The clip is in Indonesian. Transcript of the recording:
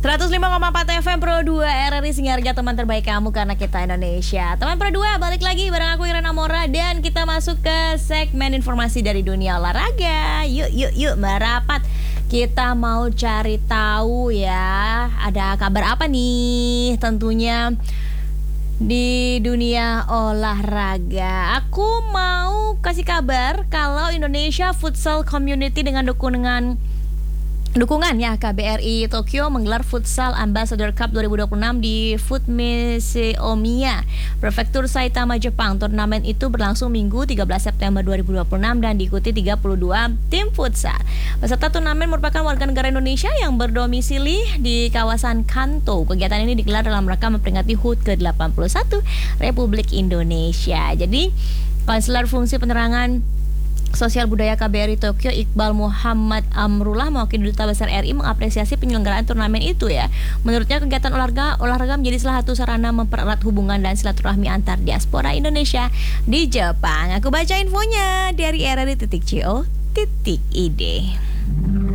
105,4 FM Pro 2 RRI Singarga, teman terbaik kamu karena kita Indonesia. Teman Pro 2 balik lagi bareng aku Irena Mora dan kita masuk ke segmen informasi dari dunia olahraga. Yuk merapat. Kita mau cari tahu ya, ada kabar apa nih tentunya di dunia olahraga. Aku mau kasih kabar kalau Indonesia Futsal Community dengan dukungan ya KBRI Tokyo menggelar Futsal Ambassador Cup 2026 di Futmese Omiya, Prefektur Saitama, Jepang. Turnamen itu berlangsung Minggu 13 September 2026 dan diikuti 32 tim futsal. Peserta turnamen merupakan warga negara Indonesia yang berdomisili di kawasan Kanto. Kegiatan ini digelar dalam rangka memperingati HUT ke-81 Republik Indonesia. Jadi, Konselor Fungsi Penerangan Sosial Budaya KBRI Tokyo Iqbal Muhammad Amrullah mewakili Duta Besar RI mengapresiasi penyelenggaraan turnamen itu ya. Menurutnya kegiatan olahraga menjadi salah satu sarana mempererat hubungan dan silaturahmi antar diaspora Indonesia di Jepang. Aku baca infonya dari rri.co.id.